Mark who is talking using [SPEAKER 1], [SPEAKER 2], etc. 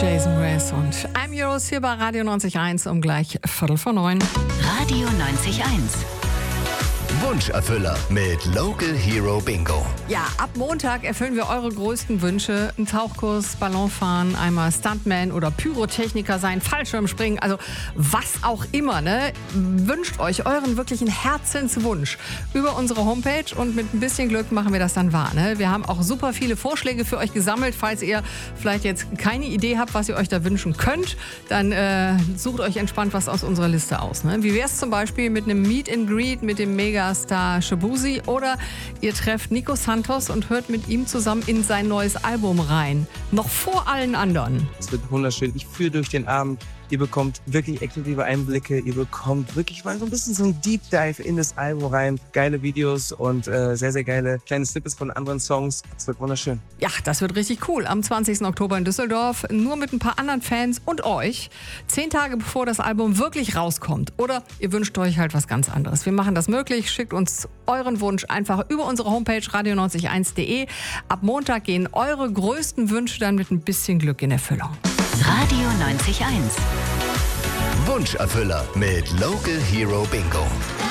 [SPEAKER 1] Jason Mraz und I'm Yours hier bei Radio 90.1 um gleich 8:45.
[SPEAKER 2] Radio 90.1.
[SPEAKER 3] Wunscherfüller mit Local Hero Bingo.
[SPEAKER 1] Ja, ab Montag erfüllen wir eure größten Wünsche. Ein Tauchkurs, Ballonfahren, einmal Stuntman oder Pyrotechniker sein, Fallschirmspringen, also was auch immer, ne? Wünscht euch euren wirklichen Herzenswunsch über unsere Homepage und mit ein bisschen Glück machen wir das dann wahr, ne? Wir haben auch super viele Vorschläge für euch gesammelt. Falls ihr vielleicht jetzt keine Idee habt, was ihr euch da wünschen könnt, dann sucht euch entspannt was aus unserer Liste aus, ne? Wie wär's zum Beispiel mit einem Meet and Greet mit dem Megastar Shabuzi oder ihr trefft Nico Santos und hört mit ihm zusammen in sein neues Album rein. Noch vor allen anderen.
[SPEAKER 4] Es wird wunderschön. Ich führe durch den Abend. Ihr bekommt wirklich exklusive Einblicke. Ihr bekommt wirklich mal so ein bisschen so ein Deep Dive in das Album rein. Geile Videos und sehr, sehr geile kleine Snippets von anderen Songs. Es wird wunderschön.
[SPEAKER 1] Ja, das wird richtig cool. Am 20. Oktober in Düsseldorf. Nur mit ein paar anderen Fans und euch. 10 Tage bevor das Album wirklich rauskommt. Oder ihr wünscht euch halt was ganz anderes. Wir machen das möglich. Schickt uns euren Wunsch einfach über unsere Homepage radio90.1.de. Ab Montag gehen eure größten Wünsche dann mit ein bisschen Glück in Erfüllung.
[SPEAKER 2] Radio 90.1.
[SPEAKER 3] Wunscherfüller mit Local Hero Bingo.